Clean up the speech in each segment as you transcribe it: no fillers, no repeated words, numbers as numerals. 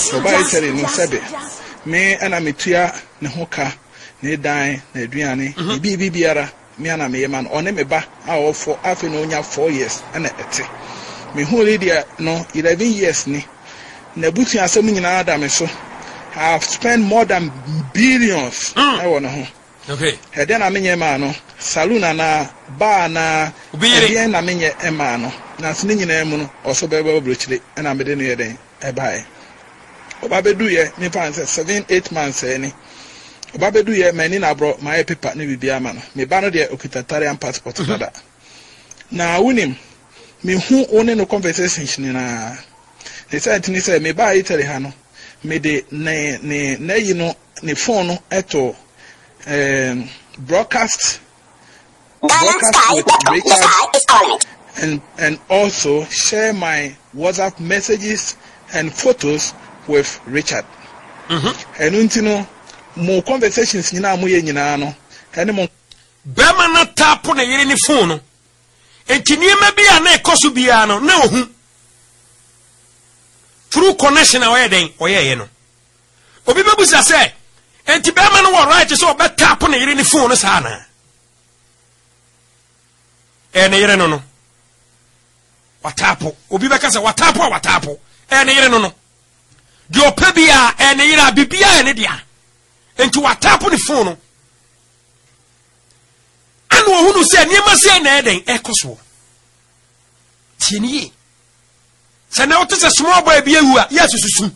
Oba Italy no sebe. Me ana metua ne hoka ne dan na aduane bibi biara me ana me yema no one me ba a ofo afi no nya 4 years ana ete. Me hu leader no 11 years ni. Na butu asem nyina da me so. I have spent more than billions. I want to know. Okay. Then I mean, man, saloon na bar na bien na mean, man, na singing name also be brutally, and I'm in here. I buy. Obabe do ye, me find 7-8 months any. Obabe do ye, man, I brought my paper, ni be a man. Me banner the Okitarian passport. Now, win him. Me who own no conversation na. They said to me, say, me buy Italy hano. Me de ne you know ne phone eto broadcast with Richard and also share my WhatsApp messages and photos with Richard. And untino mo conversations nyina mo ye nyina no ene mo bema na tapo na yire ni phone no entinie bia na ekoso bia no na ohu through connection away den oye no obi bebusa say enti be ma no wo right so be tap na yire ni phone sa na ene yire no watapo obi be ka say watapo ene yire no di opebia ene yire bibia ene dia enti watapo ni phone no anu ohunu say niema say na eden ekoso tieni say na what is a small boy be ewu a yes susu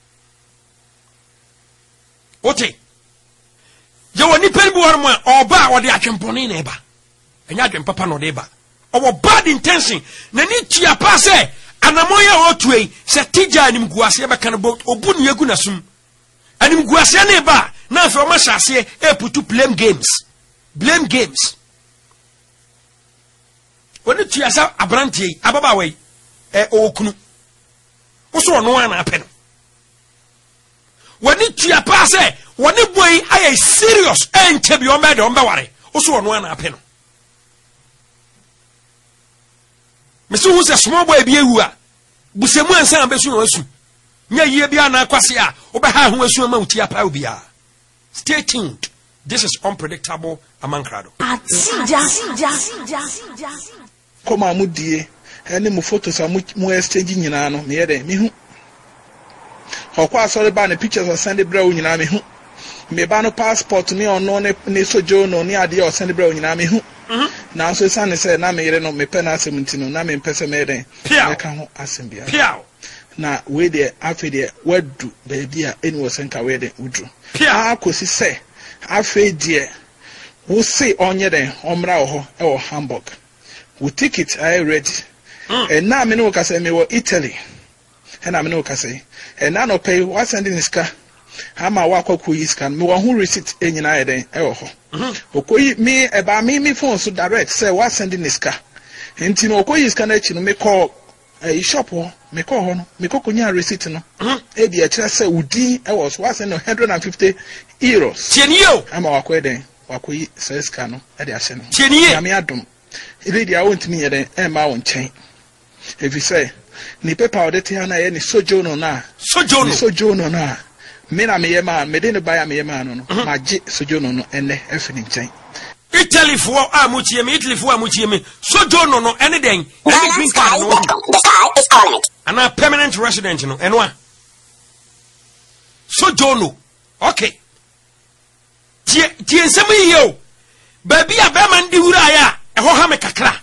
ote je woni peribu hormo oba wo de atwemponi na eba enya atwempapa no de eba owo bad intention na ni tia pa say anamoya otuei se tija anim guase be kan bo obu ne egu na sum anim guase na eba na afi o ma hyase e putu blame games woni tia sa abrantie ababa wei okunu uso no ana apeno woni tua pa se woni boy aye serious ente bi o me de o mbeware uso no ana apeno mesu hu se small boy bi ewu a busemu ansan besu no asu nya yie bi ana akwase a obeha ho asu ma utia pa obi a. Stay tuned. This is Unpredictable Amankrado. Come on, mudie. Any more photos are more exchange nyina no me yede me hu okwa sorry ba na pictures of send bra nyina me hu me ba no passport ni ono ne sojo no ni ade o send bra nyina me hu na so san say na me yere no me pe na asem no na me pese me yede me ka ho asem bia na we de afi de wadu ba bia eni wo senka we de udru akosi say afi de wo say onye den omra ho e wo Hamburg we ticket I ready. And now me no ka say me wo Italy. And I me no ka say. And now no pay what sending this car. Ama wa kwa ku iscan me wo hu receipt enyina eden e wo ho. Okoyi me e ba me phone so direct say what sending this car. Enti no okoyi iscan na chi no me call shop ho me call ho no me kokonya receipt no. E bi a kire say udi e was what send 150 euros. Tienio. Ama wa kwa eden wa koyi say scan no e de ahye no. Tienio. Ya me adom. Lady, I want me then, Emma won't change. If you say, ni paper de Tiana, any sojourn na, sojourn na, Mena me man, Medina by me man, my jit sojourn and the effing chain. Italy for Amuchi, Italy for Amuchi, sojourn no anything, any green card, the sky is ornament. And a permanent resident, you know, and one. Sojourn, okay. Tien Sami yo, baby, a beman di uraya. Eho ha me kakra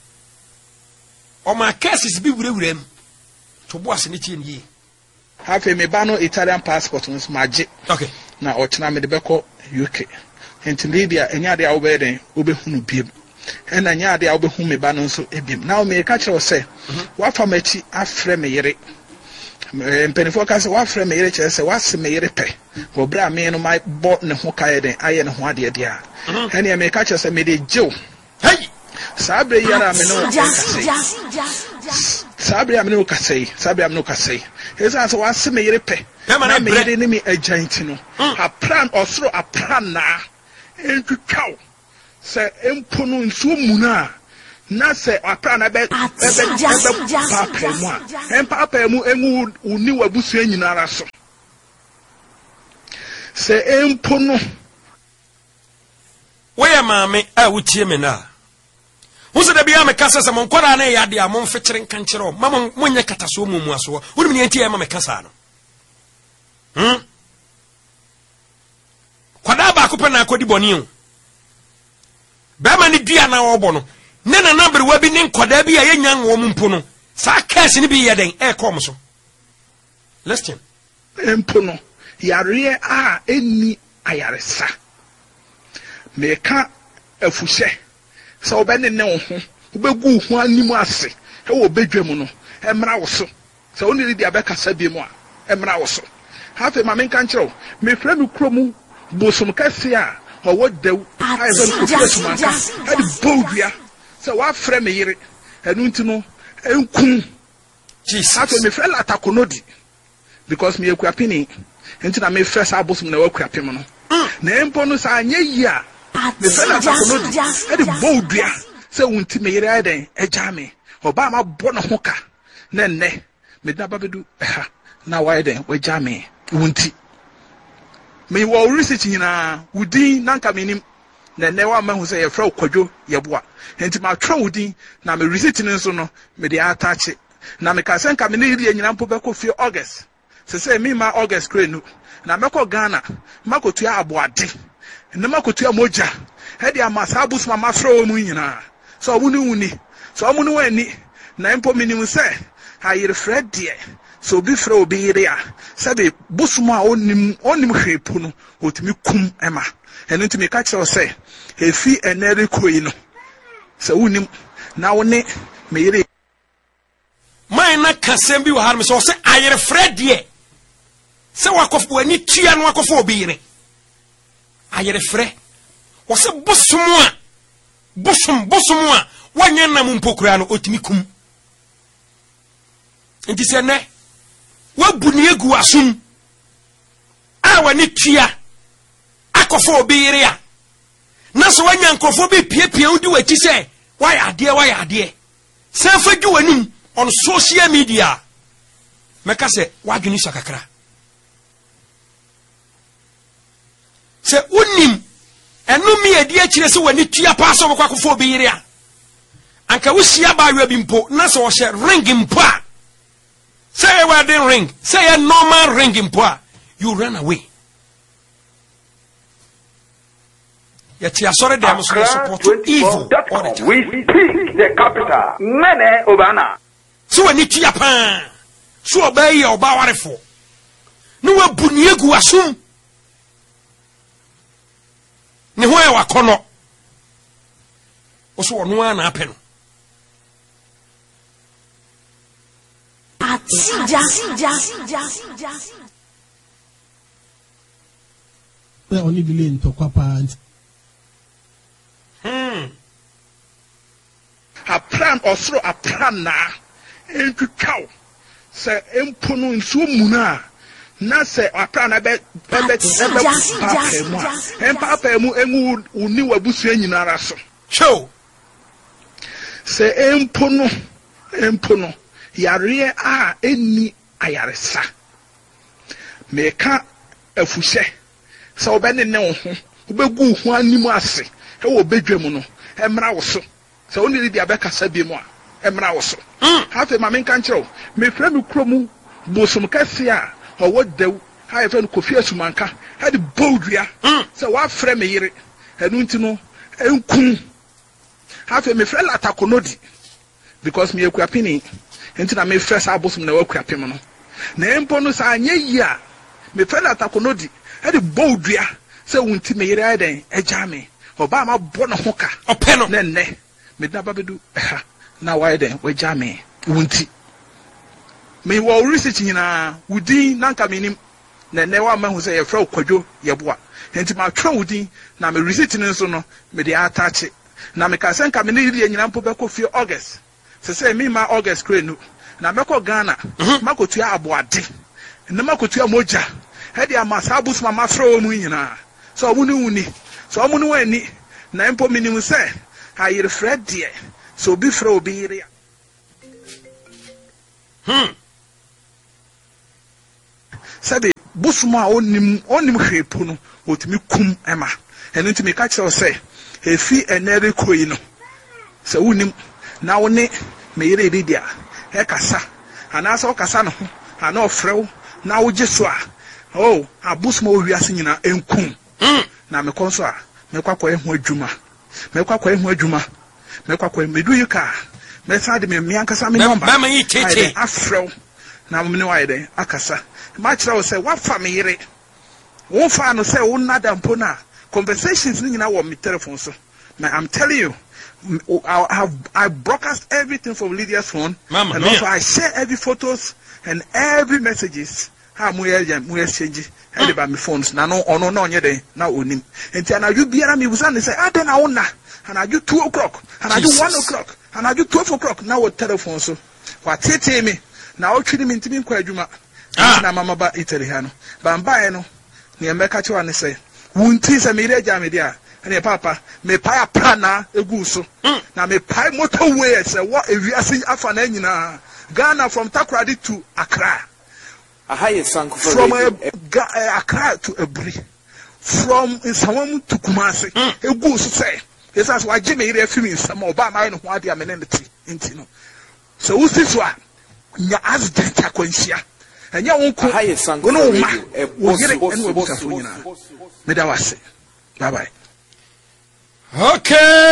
o ma cases bi wurewurem to boase ne tie nie hafe me ba no Italian passport no maje okay na o tena me de beko UK enti Lydia enya de awbe den obehunu biem ena nya de awbehu me ba no so ebiem na o me ka kire o se wa fa machi afre me yere mpenifo ka se wa afre me yere kire se wa se me yere pe wo bra me no my bot ne ho kae den aye ne ho ade ade a ena me ka kire se me de jew hey sabre yara me no sabre am no kasei esa so wa se me yere pe na me yere ni me ajanti no a plan osoro a plan na entwitwaw se emponu nso muna na se a plan na be papa mu enwu uni wabusu anyinara so se empo no where maame a wutie me na who said be am kasa some kwara na ya de amon fetire nkankyere mama monye kataso mu aso woni me ntie mama kasa no kwada ba ko pe na akodi boni o ba ma ni dua na obo no ne na number wa bi ne nkoda bi a yenya nwo mu mpo no sa case ni bi ye den e kom so listen empo no yare a eni ayaresa meka afuse so obene ne wo ho obegu ho animu ase e wo bedwam no emra wo so so oni di abekasa bi mu a emra wo so hafe ma menka nkyerɛw me fra me kromu bosom kase a owo dew ayɛ no kofiasumaka ade bowdua so wa fra me yire enu ntino enkum Jesus hafe me fra la takonodi because me ekuapini ntina me fra sa bosom na wakuapem no na empo no sa anye yi a me fra la takonodi ade bowdua so wunti me yire aden ejame oba ma bɔ no ho ka na nne me da babedu ha na wa aden wejame wunti me wo research nyina wudin nanka menim na nne wa ma hu se ye fra kwadwo ye boa enti ma twa wudin na me research ne nso no me de atache na me ka senka me ne yiri nyina mpo be ko fie August se me ma August krenu na me ko Ghana makotu aboade na makotu amoja he de amasa abus mama fra wo mu nyina so wuni so amunu wani na mpo minim se ayire fra de so bi fra obi yire a sabe busuma onim hwepu no otimi kum ema eno ntimi ka kire se efi enere koyi no so unim na woni me yire man na kasem bi wo har me so se ayere fra de se wakofo ani tua no wakofo obi yire ayere fra wo se bosumu a wanya na mu mpokura no otimi kum enti se ne wabuni egu asum a wani tua akofo obi yire a na so wanya nkofo bi piepie udi wati se waya ade se fa gi wanum on social media meka se wadwini sakakra se unim enumi edi akire se wani tua pa so kwa akofo obi yire a anka wusia ba awa bi mpo na so wo hye ring mpo a say a wedding ring, say a normal ring in poor, you run away. Yet you are sorry they must support evil. We speak the capital. Mene Obana. So I need to Japan. So obey your bawarefo. No one bunyegu assume. Nihoya wakono. Also no one happen. Only delay in Tokwapa. A plan or throw a plan na into cow. Say empunu in sumuna. Na say a plan about papa mu emu uni wabusu nyinara so. Show. Say empono. Yare a eni ayaresa meka afuse so obene ne wo ho obegu ho animu ase e wo bedwam no emra wo so so oni di abekasa bi mu a emra wo so hafe ma menka nkyerɛw me fra me kromu bosom kase a owo dew ha efe no kofi asumanka ha de bowdua so wa fra me yire enu ntino enkum hafe me fra la takonodi because me ekuapini entina me fresh abosum na wakuapem no na empo no sa anye yi a me fela takonodi e de bowdua se wunti me yire aden ejame oba ma bo no hoka openo na nne me da babedu ha na wa aden wejame wunti me wo research nyina wudin nanka menim na nne wa ma hu se ye fra kwadwo ye boa enti ma twa wudin na me research ne so no me de atache na me ka senka me ne yire nyina mpo be ko fie August se me ma August krenu na meko Ghana makotu aboade na makotu amoja he de amasa abus mama fro mu nyina so wuni so omunu wani na empo minim se ayire fred de so bi fro obi yire sabe busuma onim hwepo no otimi kum ema eno ntimi ka kire say efi enere koyi no se wonim na woni me yire bidia e kasa anasa o kasa no ho ana ofrew na wo giso a oh abusuma owiase nyina enkum na me konso a me kwakwa ehu adwuma me kwakwa medu yuka me sade me miankasa me number ba me tete afrew na me ne waide akasa ma kira wo say wa fa me yire wo fa no say wo nada mpo na conversations ni nyina wo me telephone so now I'm telling you I broadcast everything from Lydia's phone. Mama, and also I share every photos and every messages. How we exchange by my phones. Now no nyede now onim. And I you be me was and say then I own and I do 2 o'clock and I do 1 o'clock and I do 12 o'clock now with telephone so what tete me now treat me into me kwa juma. Na mama ba Italiano. Bamba no near Mekacho and say wunti se me dia and papa me pay prana eguso na me pay motorway say what ewiase afana nyina Ghana from Takoradi to Accra from Accra to Ebri from Nsamam to Kumasi eguso say esas wa gime ire fimi nsam oba mai no ho ade amenenti ntino so usi so a nya accident akwanhia enya wonko wono ma wo yire ene wo busa so nyina me da wase bye bye. Okay.